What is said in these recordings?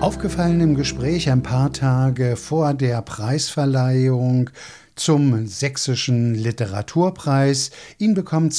Aufgefallen im Gespräch ein paar Tage vor der Preisverleihung zum Sächsischen Literaturpreis. Ihn bekommt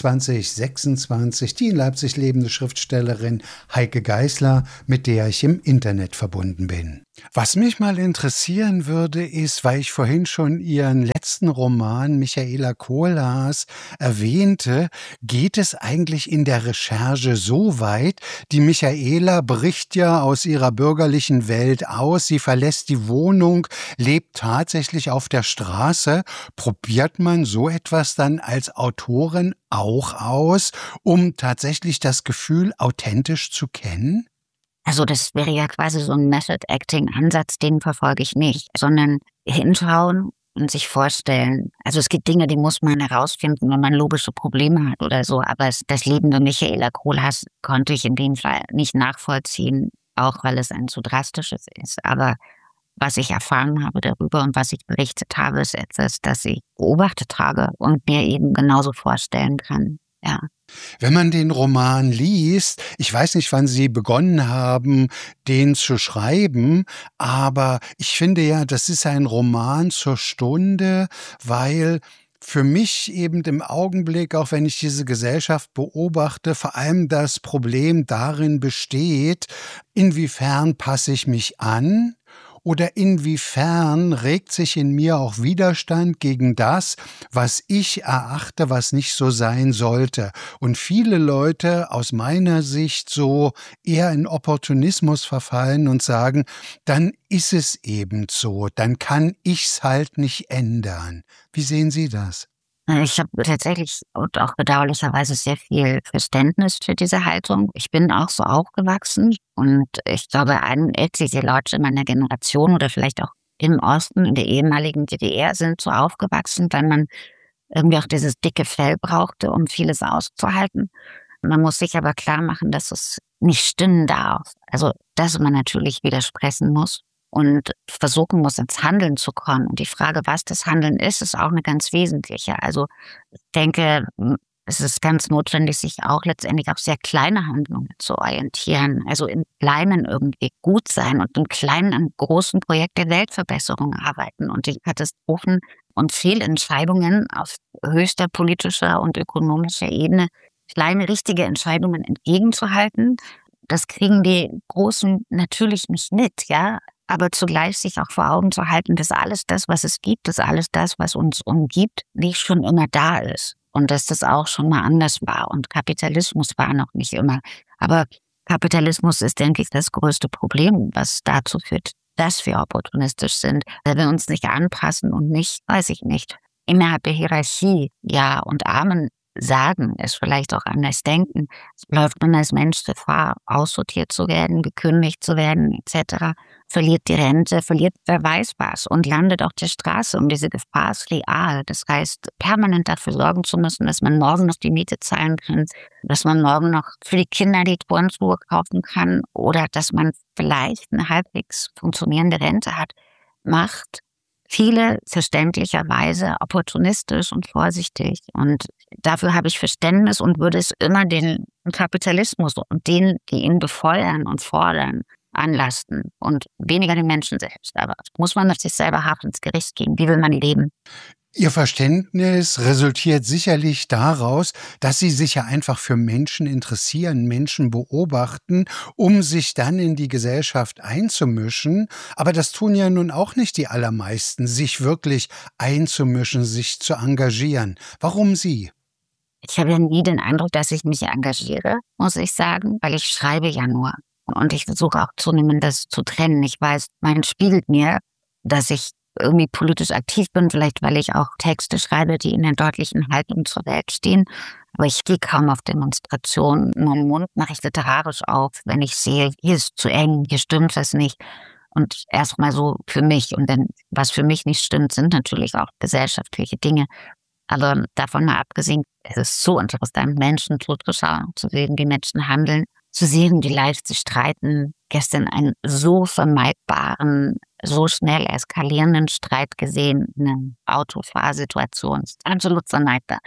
2026 die in Leipzig lebende Schriftstellerin Heike Geisler, mit der ich im Internet verbunden bin. Was mich mal interessieren würde, ist, weil ich vorhin schon Ihren letzten Roman Michaela Kohlhaas erwähnte, geht es eigentlich in der Recherche so weit? Die Michaela bricht ja aus ihrer bürgerlichen Welt aus, sie verlässt die Wohnung, lebt tatsächlich auf der Straße. Probiert man so etwas dann als Autorin auch aus, um tatsächlich das Gefühl authentisch zu kennen? Also das wäre ja quasi so ein Method-Acting-Ansatz, den verfolge ich nicht, sondern hinschauen und sich vorstellen. Also es gibt Dinge, die muss man herausfinden, wenn man logische Probleme hat oder so, aber das Leben der Michaela Kohlhaas konnte ich in dem Fall nicht nachvollziehen, auch weil es ein zu drastisches ist. Aber was ich erfahren habe darüber und was ich berichtet habe, ist etwas, das ich beobachtet habe und mir eben genauso vorstellen kann, ja. Wenn man den Roman liest, ich weiß nicht, wann Sie begonnen haben, den zu schreiben, aber ich finde ja, das ist ein Roman zur Stunde, weil für mich eben im Augenblick, auch wenn ich diese Gesellschaft beobachte, vor allem das Problem darin besteht, inwiefern passe ich mich an? Oder inwiefern regt sich in mir auch Widerstand gegen das, was ich erachte, was nicht so sein sollte? Und viele Leute aus meiner Sicht so eher in Opportunismus verfallen und sagen, dann ist es eben so, dann kann ich's halt nicht ändern. Wie sehen Sie das? Ich habe tatsächlich und auch bedauerlicherweise sehr viel Verständnis für diese Haltung. Ich bin auch so aufgewachsen und ich glaube, etliche Leute meiner Generation oder vielleicht auch im Osten, in der ehemaligen DDR, sind so aufgewachsen, weil man irgendwie auch dieses dicke Fell brauchte, um vieles auszuhalten. Man muss sich aber klar machen, dass es nicht stimmen darf. Also, dass man natürlich widersprechen muss und versuchen muss, ins Handeln zu kommen. Und die Frage, was das Handeln ist auch eine ganz wesentliche. Also ich denke, es ist ganz notwendig, sich auch letztendlich auf sehr kleine Handlungen zu orientieren. Also im Kleinen irgendwie gut sein und im Kleinen an großen Projekten der Weltverbesserung arbeiten und die Katastrophen und Fehlentscheidungen auf höchster politischer und ökonomischer Ebene, kleine richtige Entscheidungen entgegenzuhalten. Das kriegen die Großen natürlich nicht mit, ja. Aber zugleich sich auch vor Augen zu halten, dass alles das, was es gibt, dass alles das, was uns umgibt, nicht schon immer da ist. Und dass das auch schon mal anders war. Und Kapitalismus war noch nicht immer. Aber Kapitalismus ist, denke ich, das größte Problem, was dazu führt, dass wir opportunistisch sind, weil wir uns nicht anpassen und nicht, weiß ich nicht, innerhalb der Hierarchie Ja und Amen sagen, es vielleicht auch anders denken. Es läuft man als Mensch Gefahr, aussortiert zu werden, gekündigt zu werden, etc., verliert die Rente, verliert wer weiß was und landet auf der Straße. Und diese Gefahr ist real. Das heißt, permanent dafür sorgen zu müssen, dass man morgen noch die Miete zahlen kann, dass man morgen noch für die Kinder die Turnschuhe kaufen kann oder dass man vielleicht eine halbwegs funktionierende Rente hat, macht viele verständlicherweise opportunistisch und vorsichtig. Und dafür habe ich Verständnis und würde es immer den Kapitalismus und denen, die ihn befeuern und fordern, anlasten und weniger den Menschen selbst. Aber muss man mit sich selber hart ins Gericht gehen. Wie will man leben? Ihr Verständnis resultiert sicherlich daraus, dass Sie sich ja einfach für Menschen interessieren, Menschen beobachten, um sich dann in die Gesellschaft einzumischen. Aber das tun ja nun auch nicht die allermeisten, sich wirklich einzumischen, sich zu engagieren. Warum Sie? Ich habe ja nie den Eindruck, dass ich mich engagiere, muss ich sagen, weil ich schreibe ja nur. Und ich versuche auch zunehmend das zu trennen. Ich weiß, man spiegelt mir, dass ich irgendwie politisch aktiv bin, vielleicht weil ich auch Texte schreibe, die in einer deutlichen Haltung zur Welt stehen. Aber ich gehe kaum auf Demonstrationen. Meinen Mund mache ich literarisch auf, wenn ich sehe, hier ist zu eng, hier stimmt was nicht. Und erstmal so für mich. Und dann, was für mich nicht stimmt, sind natürlich auch gesellschaftliche Dinge. Aber davon mal abgesehen, es ist so interessant, Menschen zuzuschauen, zu sehen, wie Menschen handeln, zu sehen, wie leicht sie streiten. Gestern einen so vermeidbaren, so schnell eskalierenden Streit gesehen in einer Autofahrsituation. Absolut vermeidbar.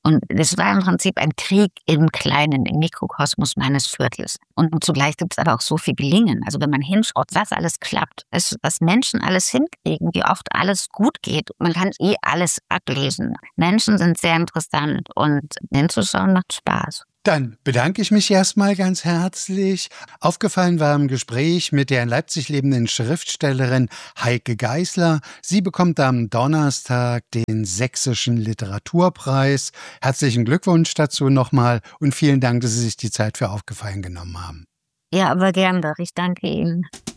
Und es war im Prinzip ein Krieg im Kleinen, im Mikrokosmos meines Viertels. Und zugleich gibt es aber auch so viel Gelingen. Also wenn man hinschaut, was alles klappt, was Menschen alles hinkriegen, wie oft alles gut geht. Man kann alles ablesen. Menschen sind sehr interessant und hinzuschauen macht Spaß. Dann bedanke ich mich erstmal ganz herzlich. Aufgefallen war im Gespräch mit der in Leipzig lebenden Schriftstellerin Heike Geisler. Sie bekommt am Donnerstag den Sächsischen Literaturpreis. Herzlichen Glückwunsch dazu nochmal und vielen Dank, dass Sie sich die Zeit für Aufgefallen genommen haben. Ja, aber gern doch. Ich danke Ihnen.